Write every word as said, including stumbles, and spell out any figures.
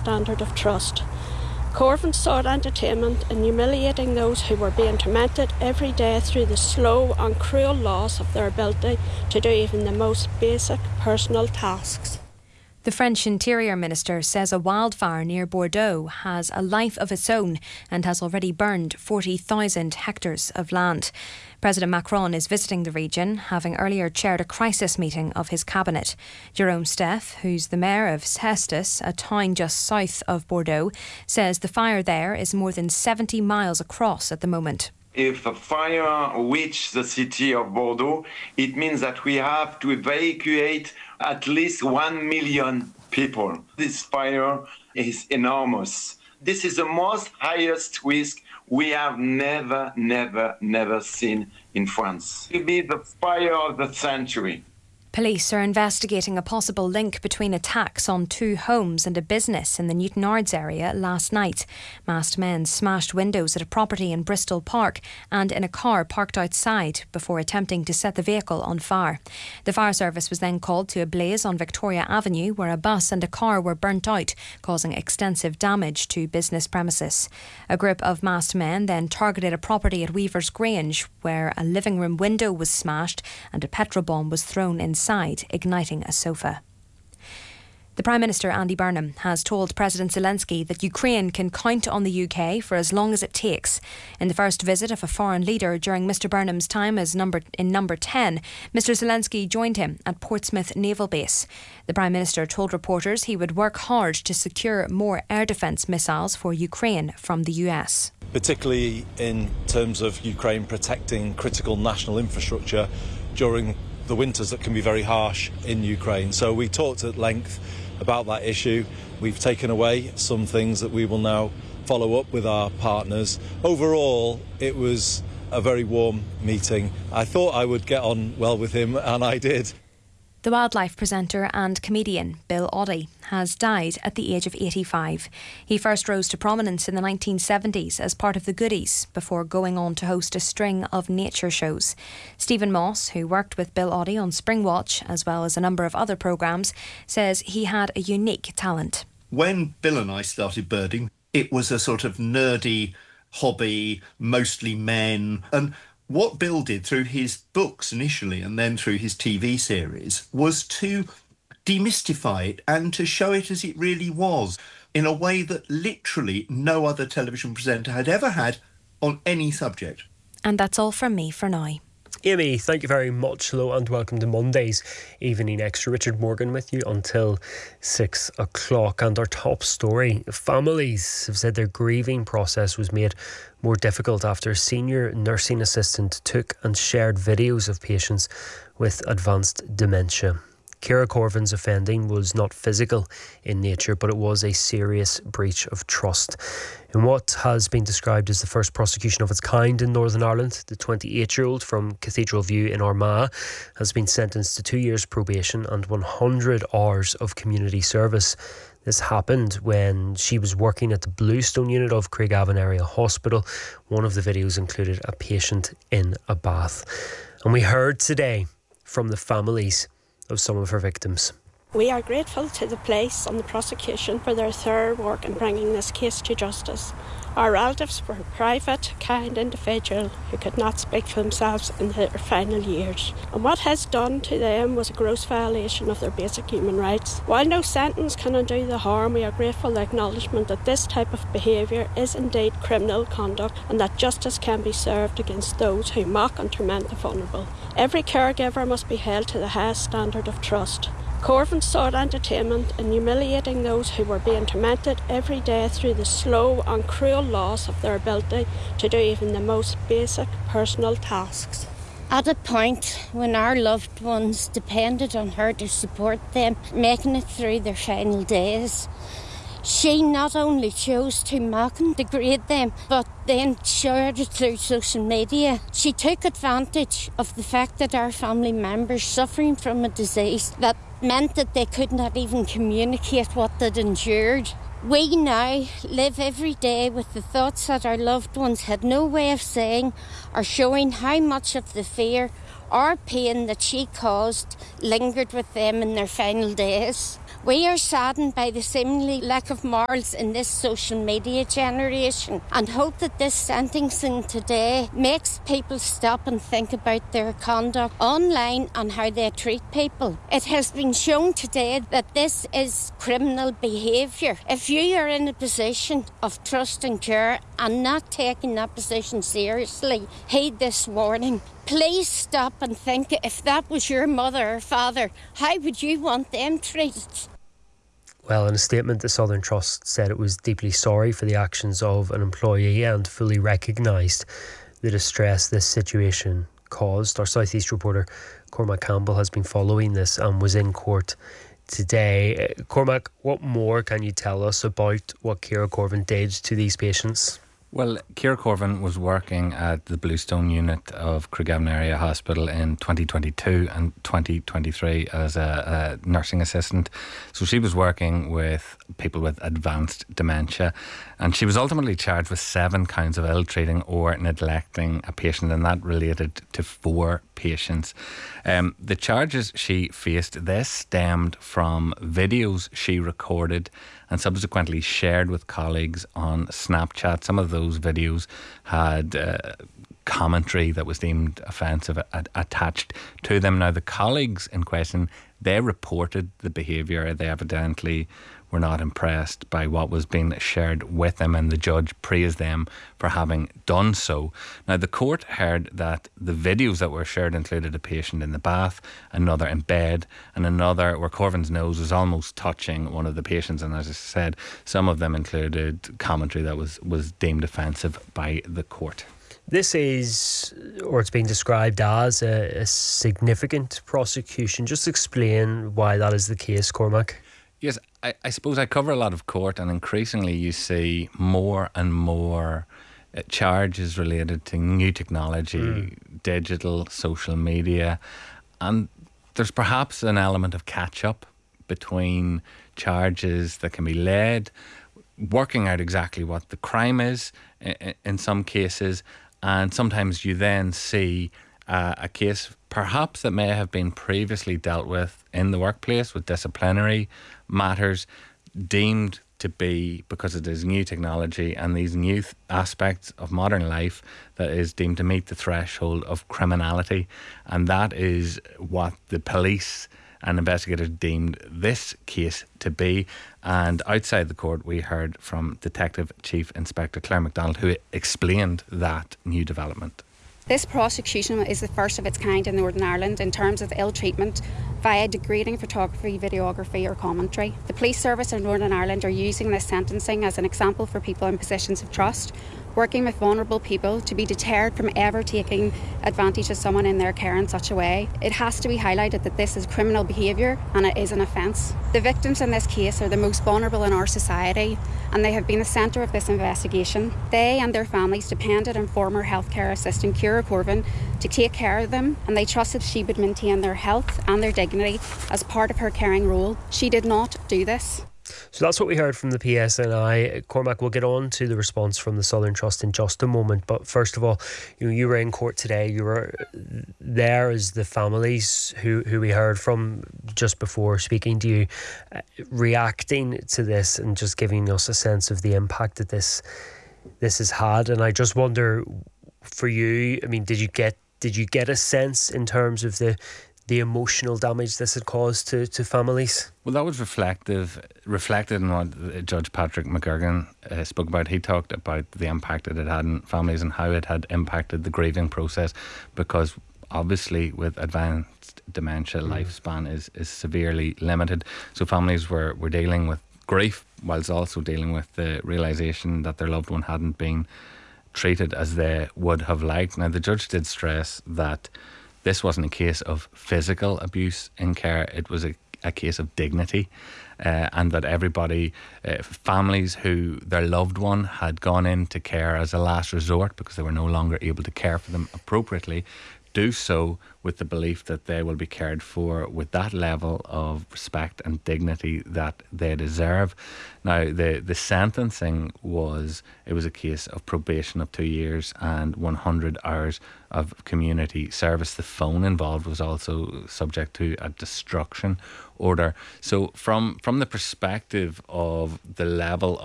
standard of trust. Corvin sought entertainment in humiliating those who were being tormented every day through the slow and cruel loss of their ability to do even the most basic personal tasks. The French Interior Minister says a wildfire near Bordeaux has a life of its own and has already burned forty thousand hectares of land. President Macron is visiting the region, having earlier chaired a crisis meeting of his cabinet. Jerome Steff, who's the mayor of Cestus, a town just south of Bordeaux, says the fire there is more than seventy miles across at the moment. If a fire reaches the city of Bordeaux, it means that we have to evacuate at least one million people. This fire is enormous. This is the most highest risk we have never, never, never seen in France. It will be the fire of the century. Police are investigating a possible link between attacks on two homes and a business in the Newtownards area last night. Masked men smashed windows at a property in Bristol Park and in a car parked outside before attempting to set the vehicle on fire. The fire service was then called to a blaze on Victoria Avenue where a bus and a car were burnt out, causing extensive damage to business premises. A group of masked men then targeted a property at Weaver's Grange where a living room window was smashed and a petrol bomb was thrown inside, igniting a sofa. The Prime Minister, Andy Burnham, has told President Zelensky that Ukraine can count on the U K for as long as it takes. In the first visit of a foreign leader during Mr Burnham's time as number in number ten, Mr Zelensky joined him at Portsmouth Naval Base. The Prime Minister told reporters he would work hard to secure more air defence missiles for Ukraine from the U S. Particularly in terms of Ukraine protecting critical national infrastructure during the winters that can be very harsh in Ukraine. So we talked at length about that issue. We've taken away some things that we will now follow up with our partners. Overall, it was a very warm meeting. I thought I would get on well with him, and I did. The wildlife presenter and comedian Bill Oddie has died at the age of eighty-five. He first rose to prominence in the nineteen seventies as part of the Goodies before going on to host a string of nature shows. Stephen Moss, who worked with Bill Oddie on Springwatch as well as a number of other programmes, says he had a unique talent. When Bill and I started birding, it was a sort of nerdy hobby, mostly men, and what Bill did through his books initially and then through his T V series was to demystify it and to show it as it really was in a way that literally no other television presenter had ever had on any subject. And that's all from me for now. Amy, thank you very much. Hello and welcome to Monday's Evening Extra. Richard Morgan with you until six o'clock. And our top story, families have said their grieving process was made more difficult after a senior nursing assistant took and shared videos of patients with advanced dementia. Ciara Corvin's offending was not physical in nature, but it was a serious breach of trust. In what has been described as the first prosecution of its kind in Northern Ireland, the twenty-eight-year-old from Cathedral View in Armagh has been sentenced to two years probation and one hundred hours of community service. This happened when she was working at the Bluestone unit of Craigavon Area Hospital. One of the videos included a patient in a bath. And we heard today from the families of some of her victims. We are grateful to the police and the prosecution for their thorough work in bringing this case to justice. Our relatives were private, kind individuals who could not speak for themselves in their final years. And what has done to them was a gross violation of their basic human rights. While no sentence can undo the harm, we are grateful for the acknowledgement that this type of behaviour is indeed criminal conduct and that justice can be served against those who mock and torment the vulnerable. Every caregiver must be held to the highest standard of trust. Corvin sought entertainment in humiliating those who were being tormented every day through the slow and cruel loss of their ability to do even the most basic personal tasks. At a point when our loved ones depended on her to support them, making it through their final days, she not only chose to mock and degrade them, but then shared it through social media. She took advantage of the fact that our family members suffering from a disease that meant that they could not even communicate what they'd endured. We now live every day with the thoughts that our loved ones had no way of saying or showing how much of the fear or pain that she caused lingered with them in their final days. We are saddened by the seemingly lack of morals in this social media generation and hope that this sentencing today makes people stop and think about their conduct online and how they treat people. It has been shown today that this is criminal behaviour. If you are in a position of trust and care and not taking that position seriously, heed this warning. Please stop and think, if that was your mother or father, how would you want them treated? Well, in a statement, the Southern Trust said it was deeply sorry for the actions of an employee and fully recognised the distress this situation caused. Our South East reporter Cormac Campbell has been following this and was in court today. Uh, Cormac, what more can you tell us about what Ciara Corvin did to these patients? Well, Ciara Corvin was working at the Bluestone unit of Craigavon Area Hospital in twenty twenty-two and twenty twenty-three as a, a nursing assistant. So she was working with people with advanced dementia, and she was ultimately charged with seven counts of ill-treating or neglecting a patient, and that related to four patients. Um, the charges she faced, this stemmed from videos she recorded and subsequently shared with colleagues on Snapchat. Some of those videos had uh, commentary that was deemed offensive a- attached to them. Now, the colleagues in question, they reported the behaviour. They evidently were not impressed by what was being shared with them, and the judge praised them for having done so. Now, the court heard that the videos that were shared included a patient in the bath, another in bed, and another where Corvin's nose was almost touching one of the patients. And as I said, some of them included commentary that was, was deemed offensive by the court. This is, or it's being described as, a, a significant prosecution. Just explain why that is the case, Cormac. Yes, I, I suppose I cover a lot of court, and increasingly you see more and more uh, charges related to new technology, mm. digital, social media, and there's perhaps an element of catch-up between charges that can be laid, working out exactly what the crime is in, in some cases, and sometimes you then see uh, a case perhaps that may have been previously dealt with in the workplace with disciplinary matters deemed to be, because it is new technology and these new th- aspects of modern life, that is deemed to meet the threshold of criminality. And that is what the police and investigators deemed this case to be. And outside the court, we heard from Detective Chief Inspector Claire MacDonald, who explained that new development. This prosecution is the first of its kind in Northern Ireland in terms of ill treatment via degrading photography, videography or commentary. The police service in Northern Ireland are using this sentencing as an example for people in positions of trust, working with vulnerable people to be deterred from ever taking advantage of someone in their care in such a way. It has to be highlighted that this is criminal behaviour and it is an offence. The victims in this case are the most vulnerable in our society, and they have been the centre of this investigation. They and their families depended on former healthcare assistant Ciara Corvin to take care of them, and they trusted she would maintain their health and their dignity as part of her caring role. She did not do this. So that's what we heard from the P S N I. Cormac, we'll get on to the response from the Southern Trust in just a moment. But first of all, you know, you were in court today. You were there as the families who, who we heard from just before speaking to you, uh, reacting to this and just giving us a sense of the impact that this this has had. And I just wonder, for you, I mean, did you get did you get a sense in terms of the the emotional damage this had caused to, to families? Well, that was reflective, reflected in what Judge Patrick McGurgan uh, spoke about. He talked about the impact that it had on families and how it had impacted the grieving process, because obviously with advanced dementia, mm. lifespan is, is severely limited. So families were, were dealing with grief whilst also dealing with the realisation that their loved one hadn't been treated as they would have liked. Now, the judge did stress that this wasn't a case of physical abuse in care, it was a, a case of dignity, uh, and that everybody, uh, families who their loved one had gone into care as a last resort because they were no longer able to care for them appropriately, do so with the belief that they will be cared for with that level of respect and dignity that they deserve. Now, the, the sentencing was, it was a case of probation of two years and one hundred hours of community service. The phone involved was also subject to a destruction order. So from, from the perspective of the level